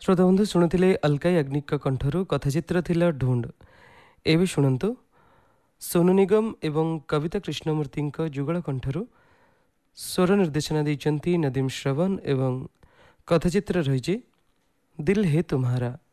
श्रोताबंधु शुणुले अलका याग्निक कंठर कथाचित्र थिला ढूंढ। एवं शुणु सोनू निगम एवं कविता कृष्णमूर्ति जुगल कंठर स्वर निर्देशना देइचंती नदीम श्रवण एवं कथाचित्र रही दिल है तुम्हारा।